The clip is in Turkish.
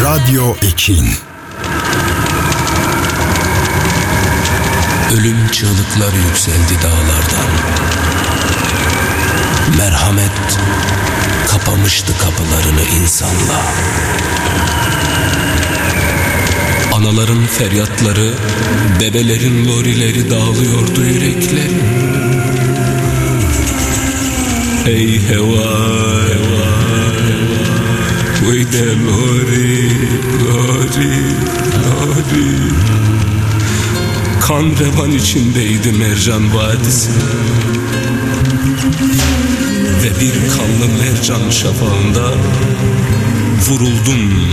Radyo Ekin. Ölüm çığlıkları yükseldi dağlardan. Merhamet kapamıştı kapılarını insanla. Anaların feryatları, bebelerin lorileri dağılıyordu yürekleri. Ey heva, heva, vay de lori, lori, lori. Kan revan içindeydi Mercan Vadisi. Ve bir kanlı mercan şafağında vuruldum